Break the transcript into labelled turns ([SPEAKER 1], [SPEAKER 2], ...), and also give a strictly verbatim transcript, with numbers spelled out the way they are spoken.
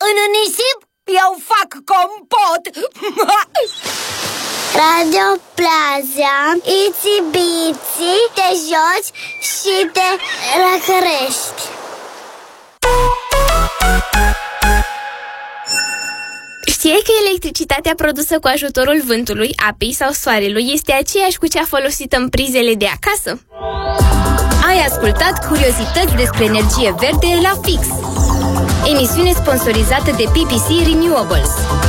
[SPEAKER 1] În nisip eu fac compot.
[SPEAKER 2] Radio Plaza, itsy bitsy, te joci și te răcărești.
[SPEAKER 3] Știai că electricitatea produsă cu ajutorul vântului, apei sau soarelui este aceeași cu cea folosită în prizele de acasă? Ai ascultat curiozități despre energie verde la Fix, emisiune sponsorizată de P P C Renewables.